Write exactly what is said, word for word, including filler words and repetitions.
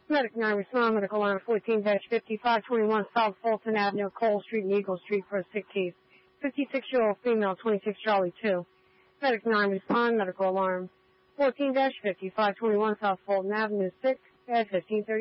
Medic nine, respond, medical alarm fourteen fifty-five twenty-one South Fulton Avenue, Cole Street, and Eagle Street for a sick case. fifty-six-year-old female, twenty-six Charlie two. Medic nine, respond, medical alarm fourteen fifty-five twenty-one South Fulton Avenue, six at fifteen thirty.